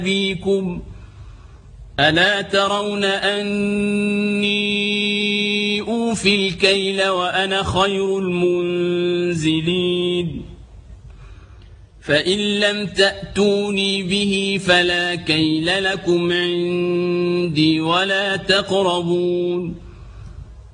بكم ألا ترون أني أوفي الكيل وأنا خير المنزلين فإن لم تأتوني به فلا كيل لكم عندي ولا تقربون